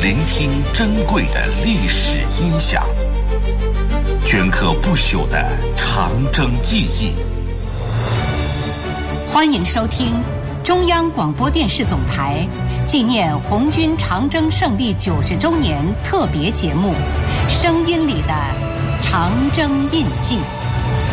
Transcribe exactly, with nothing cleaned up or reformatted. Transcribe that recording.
聆听珍贵的历史音响，镌刻不朽的长征记忆。 欢迎收听中央广播电视总台纪念红军长征胜利九十周年特别节目《声音里的长征印记》。